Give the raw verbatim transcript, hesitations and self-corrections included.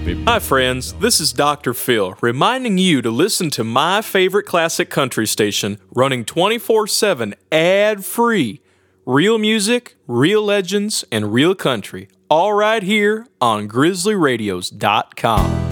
Hi, friends. This is Doctor Phil, reminding you to listen to my favorite classic country station, running twenty-four seven ad-free. Real music, real legends, and real country, all right here on grizzly radios dot com.